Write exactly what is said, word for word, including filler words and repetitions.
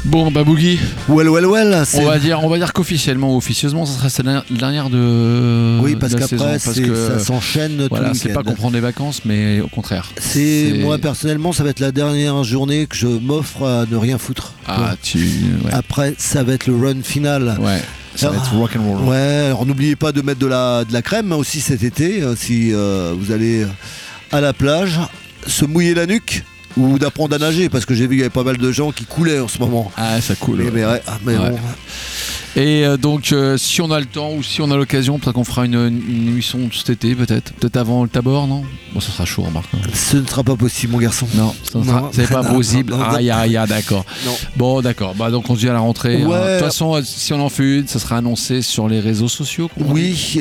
Bon, bah Boogie, Well, well, well. C'est... on va dire, on va dire qu'officiellement ou officieusement, ça sera cette dernière- dernière de. Oui, parce de la qu'après, saison, parce c'est- que, ça s'enchaîne voilà, tout le c'est pas week-end. qu'on prend des vacances, mais au contraire. C'est, moi personnellement, ça va être la dernière journée que je m'offre à ne rien foutre. Ah, tu. Ouais. Après, ça va être le run final. Ouais. Ça va Ah, être rock and roll. Ouais, alors n'oubliez pas de mettre de la, de la crème aussi cet été, euh, si euh, vous allez à la plage, se mouiller la nuque ou d'apprendre à nager, parce que j'ai vu qu'il y avait pas mal de gens qui coulaient en ce moment. Ah, ça coule. Mais, ouais. mais, ouais, ah, mais Ouais. bon. Et euh, donc, euh, si on a le temps ou si on a l'occasion, peut-être qu'on fera une, une émission cet été, peut-être. Peut-être avant le Tabor, non? Bon, ça sera chaud, remarque. hein. Ce ne sera pas possible, mon garçon. Non, ça ne sera- Non. c'est pas Non, possible. non, non. Aïe, aïe, aïe, d'accord. Non. Bon, d'accord. Bah, donc, on se dit à la rentrée. hein. Ouais. De toute façon, euh, si on en fait une, ça sera annoncé sur les réseaux sociaux. comment on dit Oui,